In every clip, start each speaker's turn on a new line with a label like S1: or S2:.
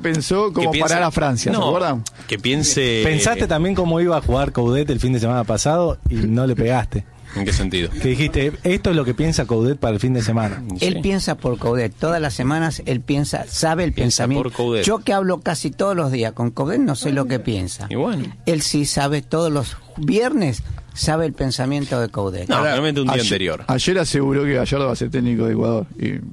S1: pensó cómo parar a Francia, ¿se acuerdan?
S2: Que piense...
S3: Pensaste también cómo iba a jugar Coudet el fin de semana pasado y no le pegaste.
S2: ¿En qué sentido?
S3: Que dijiste, esto es lo que piensa Coudet para el fin de semana.
S4: Sí. Él piensa por Coudet. Todas las semanas él sabe el pensamiento. Yo que hablo casi todos los días con Coudet no sé lo que piensa.
S2: Y bueno.
S4: Él sí sabe todos los viernes, sabe el pensamiento de Coudet.
S2: No, realmente un día anterior.
S1: Ayer aseguró que Gallardo va a ser técnico de Ecuador.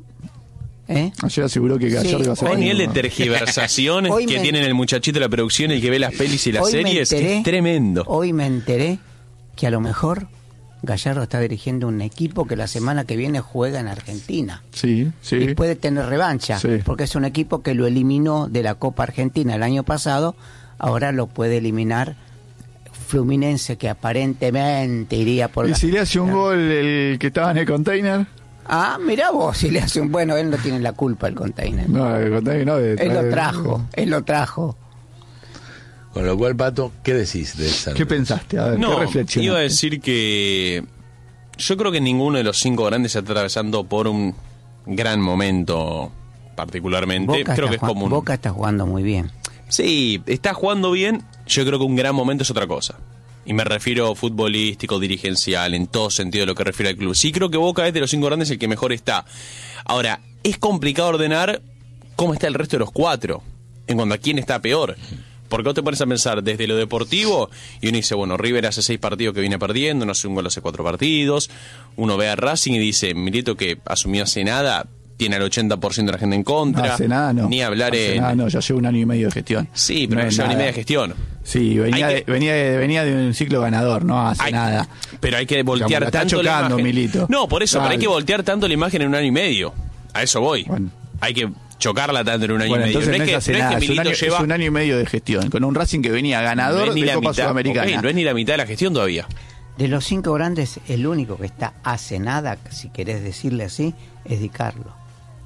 S1: Ayer aseguró que Gallardo iba a ser técnico.
S2: El nivel de tergiversaciones que tienen el muchachito de la producción, el que ve las pelis y las series, es tremendo.
S4: Hoy me enteré que a lo mejor Gallardo está dirigiendo un equipo que la semana que viene juega en Argentina.
S1: Sí.
S4: Y puede tener revancha, porque es un equipo que lo eliminó de la Copa Argentina el año pasado, ahora lo puede eliminar Fluminense, que aparentemente iría por...
S1: ¿Y si le hace un gol el que estaba en el container?
S4: Ah, mirá vos, si le hace un... Bueno, él no tiene la culpa, el container.
S1: No, el container no.
S4: Él lo trajo.
S5: Con lo cual, Pato, ¿qué decís de esa?
S1: ¿Qué pensaste? A ver, ¿qué reflexionaste?
S2: Iba a decir que yo creo que ninguno de los 5 grandes está atravesando por un gran momento particularmente. Creo que es común.
S4: Boca está jugando muy bien.
S2: Sí, está jugando bien. Yo creo que un gran momento es otra cosa. Y me refiero futbolístico, dirigencial, en todo sentido de lo que refiere al club. Sí, creo que Boca es de los 5 grandes el que mejor está. Ahora, es complicado ordenar cómo está el resto de los 4, en cuanto a quién está peor. Porque vos te pones a pensar desde lo deportivo y uno dice, bueno, River hace 6 partidos que viene perdiendo, no hace un gol hace 4 partidos. Uno ve a Racing y dice, Milito que asumió hace nada, tiene al 80% de la gente en contra.
S1: No hace nada, no.
S2: Ni hablar
S1: hace nada, no, ya lleva 1 año y medio de gestión.
S2: Sí, pero no lleva ni media de gestión.
S1: Sí, venía de un ciclo ganador, no hace nada.
S2: Pero hay que voltear tanto
S1: chocando,
S2: la imagen.
S1: Milito.
S2: No, por eso,
S1: Claro.
S2: pero hay que voltear tanto la imagen en 1 año y medio. A eso voy.
S1: Bueno.
S2: Hay que chocarla tanto en 1 año y medio.
S1: Entonces
S2: No es que
S1: es 1 año y medio de gestión, con un Racing que venía ganador de Copa Sudamericana.
S2: Okay, no es ni la mitad de la gestión todavía.
S4: De los 5 grandes, el único que está hace nada, si querés decirle así, es Di Carlo.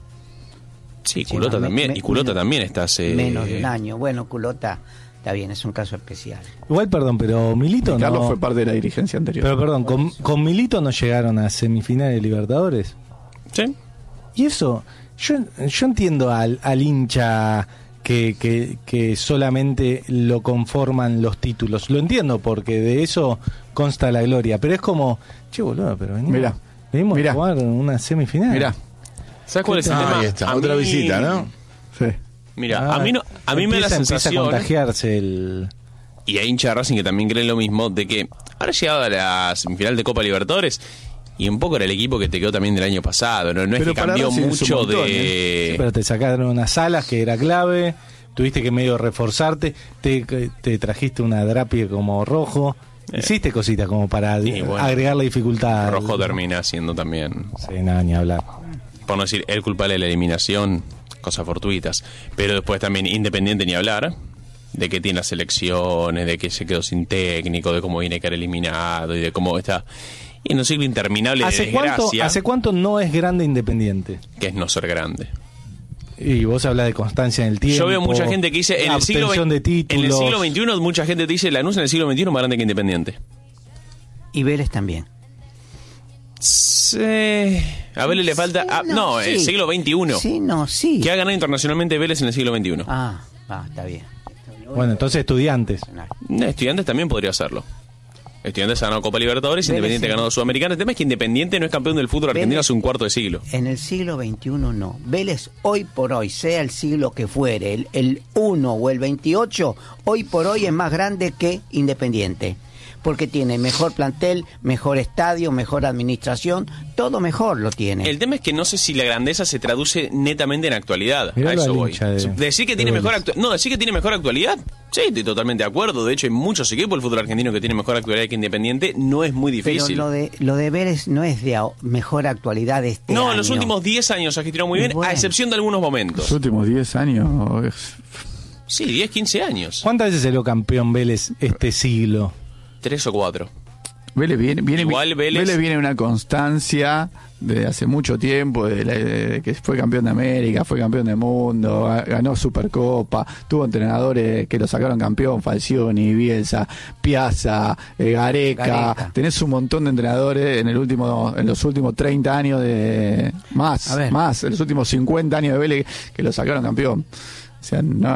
S2: Sí, Culota también. Y Culota también está hace...
S4: Menos de 1 año. Bueno, Culota está bien, es un caso especial.
S3: Igual, perdón, pero Milito
S1: Di Carlo
S3: no...
S1: fue parte de la dirigencia anterior.
S3: Pero perdón, con Milito no llegaron a semifinales de Libertadores.
S2: Sí.
S3: Y eso, yo entiendo al hincha que solamente lo conforman los títulos. Lo entiendo porque de eso consta la gloria. Pero es como, che, boludo, pero venimos a jugar una semifinal.
S1: Mirá.
S2: ¿Sabes cuál es el tema?
S5: Ahí está, otra visita, ¿no?
S1: Sí.
S2: Mira, a mí me da la sensación...
S3: Empieza a contagiarse el...
S2: Y hay hincha de Racing que también creen lo mismo, de que ahora llegado a la semifinal de Copa Libertadores, y un poco era el equipo que te quedó también del año pasado, no es que cambió mucho
S3: Sí, pero te sacaron unas alas que era clave, tuviste que medio reforzarte, te trajiste una drapie como rojo, hiciste cositas como para agregar la dificultad.
S2: Rojo termina siendo también...
S3: Sí, nada, ni hablar.
S2: Por no decir, el culpable de la eliminación, cosas fortuitas. Pero después también Independiente ni hablar, de que tiene las elecciones, de que se quedó sin técnico, de cómo viene a quedar eliminado y de cómo está... Y en un ciclo interminable de desgracia...
S3: ¿Hace cuánto no es grande Independiente?
S2: Que es no ser grande.
S3: Y vos hablas de constancia en el tiempo.
S2: Yo veo mucha gente que dice, en el siglo XXI, mucha gente te dice, Lanús en el siglo XXI es más grande que Independiente.
S4: Y Vélez también.
S2: Sí. A Vélez le falta... el siglo XXI.
S4: Sí.
S2: Que ha ganado internacionalmente Vélez en el siglo XXI.
S4: Está bien.
S3: Bueno, entonces Estudiantes.
S2: Estudiantes también podría hacerlo. Estudiantes ha ganado Copa Libertadores, Independiente ha ganado Sudamericana. El tema es que Independiente no es campeón del fútbol argentino hace un cuarto de siglo.
S4: En el siglo XXI no. Vélez hoy por hoy, sea el siglo que fuere, el 1 o el 28, hoy por hoy es más grande que Independiente. Porque tiene mejor plantel, mejor estadio, mejor administración, todo mejor lo tiene.
S2: El tema es que no sé si la grandeza se traduce netamente en actualidad.
S3: Mirá,
S2: a eso voy.
S3: Decir
S2: que tiene mejor actualidad. Sí, estoy totalmente de acuerdo. De hecho, hay muchos equipos del fútbol argentino que tienen mejor actualidad que Independiente. No es muy difícil.
S4: Pero lo de Vélez no es de mejor actualidad de este año.
S2: No, en los últimos 10 años ha gestionado muy bien, a excepción de algunos momentos.
S1: Los últimos 10 años...
S2: Sí, 10, 15 años.
S3: ¿Cuántas veces salió campeón Vélez este siglo?
S2: 3 o 4.
S1: Vélez viene
S2: Vélez
S1: una constancia de hace mucho tiempo, de que fue campeón de América, fue campeón del mundo, ganó Supercopa, tuvo entrenadores que lo sacaron campeón, Falcioni, Bielsa, Piazza, Gareca. Tenés un montón de entrenadores en los últimos 30 años en los últimos 50 años de Vélez que lo sacaron campeón. O sea, no